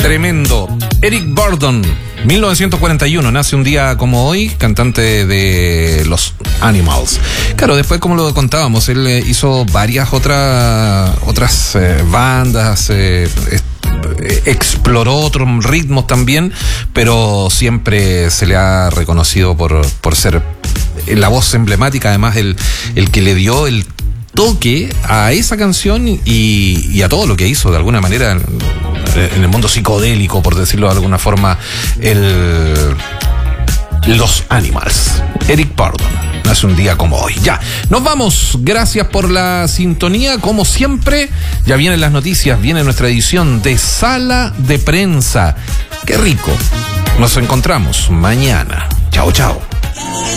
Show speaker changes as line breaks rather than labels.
Tremendo. Eric Burdon, 1941, nace un día como hoy, cantante de los Animals. Claro, después, como lo contábamos, él hizo varias otras bandas, exploró otros ritmos también, pero siempre se le ha reconocido por ser la voz emblemática, además el que le dio el toque a esa canción y a todo lo que hizo de alguna manera en el mundo psicodélico, por decirlo de alguna forma, los Animals. Eric Burdon nace un día como hoy. Ya, nos vamos. Gracias por la sintonía. Como siempre, ya vienen las noticias, viene nuestra edición de Sala de Prensa. Qué rico. Nos encontramos mañana. Chao, chao.